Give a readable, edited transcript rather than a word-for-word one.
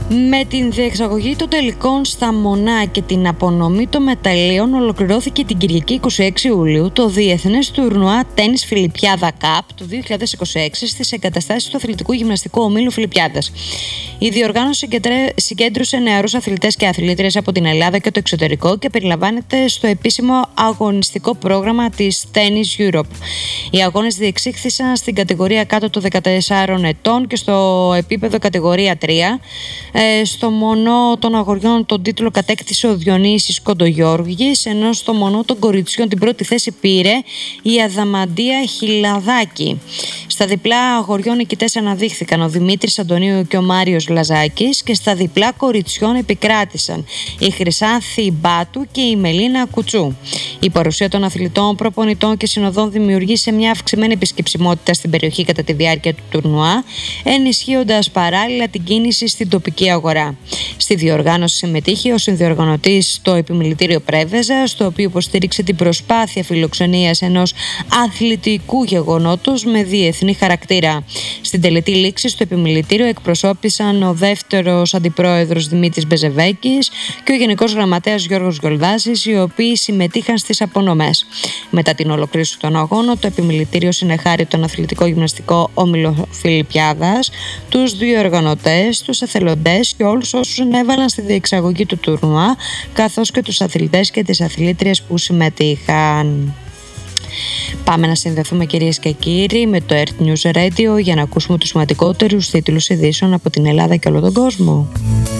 Με την διεξαγωγή των τελικών στα Μονά και την απονομή των μεταλλίων ολοκληρώθηκε την Κυριακή 26 Ιουλίου το Διεθνές Τουρνουά Τένις Φιλιππιάδα Cup του 2026 στις εγκαταστάσεις του Αθλητικού Γυμναστικού Ομίλου Φιλιππιάδας. Η διοργάνωση συγκέντρωσε νεαρούς αθλητές και αθλήτριες από την Ελλάδα και το εξωτερικό και περιλαμβάνεται στο επίσημο αγωνιστικό πρόγραμμα της Tennis Europe. Οι αγώνες διεξήχθησαν στην κατηγορία κάτω των 14 ετών και στο επίπεδο κατηγορία 3. Στο μονό των αγοριών τον τίτλο κατέκτησε ο Διονύσης Κοντογιώργης, ενώ στο μονό των κοριτσιών την πρώτη θέση πήρε η Αδαμαντία Χιλαδάκη. Στα διπλά αγοριών νικητές αναδείχθηκαν ο Δημήτρης Αντωνίου και ο Μάριος Λαζάκης και στα διπλά κοριτσιών επικράτησαν η Χρυσάνθη Μπάτου και η Μελίνα Κουτσού. Η παρουσία των αθλητών, προπονητών και συνοδών δημιουργήσε μια αυξημένη επισκεψιμότητα στην περιοχή κατά τη διάρκεια του τουρνουά, ενισχύοντας παράλληλα την κίνηση στην τοπική αγορά. Στη διοργάνωση συμμετείχε ο συνδιοργανωτής το Επιμελητήριο Πρέβεζα, στο οποίο υποστήριξε την προσπάθεια φιλοξενίας ενός αθλητικού γεγονότος με διεθνή χαρακτήρα. Στην τελετή λήξη στο Επιμελητήριο εκπροσώπησαν ο δεύτερος αντιπρόεδρος Δημήτρης Μπεζεβέκης και ο Γενικός Γραμματέας Γιώργος Γιολδάζης, οι οποίοι συμμετείχαν στις απονομές. Μετά την ολοκλήρωση των αγώνων, το Επιμελητήριο συνεχάρει τον Αθλητικό Γυμναστικό Όμιλο Φιλιππιάδας, τους διοργανωτές, τους εθελοντές και όλους όσους συνέβαλαν στη διεξαγωγή του τουρνουά, καθώς και τους αθλητές και τις αθλήτριες που συμμετείχαν. Πάμε να συνδεθούμε, κυρίες και κύριοι, με το Earth News Radio για να ακούσουμε τους σημαντικότερους τίτλους ειδήσεων από την Ελλάδα και όλο τον κόσμο.